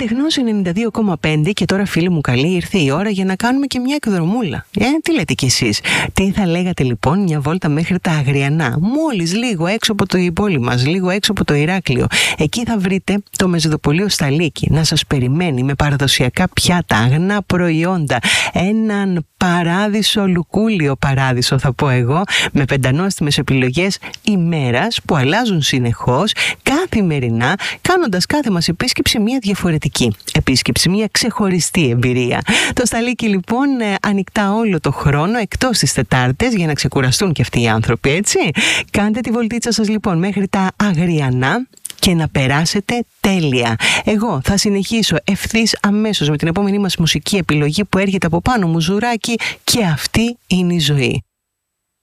Τεχνός 92,5 και τώρα φίλοι μου καλή, ήρθε η ώρα για να κάνουμε και μια εκδρομούλα. Τι λέτε κι εσείς? Τι θα λέγατε λοιπόν μια βόλτα μέχρι τα Αγριανά, μόλις λίγο έξω από το πόλη μας, λίγο έξω από το Ηράκλειο. Εκεί θα βρείτε το μεζοδοπολείο Σταλίκη να σας περιμένει με παραδοσιακά πιάτα, αγνά προϊόντα, έναν παράδεισο, λουκούλιο παράδεισο θα πω εγώ, με πεντανόστιμες επιλογές ημέρας που αλλάζουν συνεχώς, καθημερινά, κάνοντας κάθε μας επίσκεψη μια διαφορετική επίσκεψη, μια ξεχωριστή εμπειρία. Το Σταλίκι λοιπόν ανοιχτά όλο το χρόνο εκτός τις Τετάρτες για να ξεκουραστούν και αυτοί οι άνθρωποι, έτσι. Κάντε τη βολτίτσα σας λοιπόν μέχρι τα Αγριανά και να περάσετε τέλεια. Εγώ θα συνεχίσω ευθύς αμέσως με την επόμενη μας μουσική επιλογή που έρχεται από πάνω μου, Ζουράκι, και αυτή είναι η ζωή.